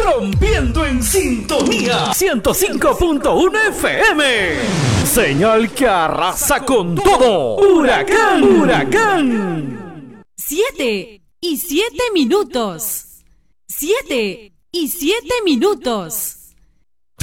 Rompiendo en sintonía 105.1 FM. Señal que arrasa con todo. Huracán, huracán. 7:07 minutos. 7:07 minutos.